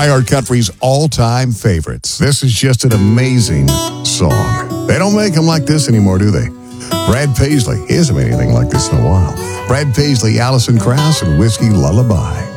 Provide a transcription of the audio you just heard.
iHeart Country's all-time favorites. This is just an amazing song. They don't make them like this anymore, do they? Brad Paisley, he hasn't made anything like this in a while. Brad Paisley, Alison Krauss, and Whiskey Lullaby.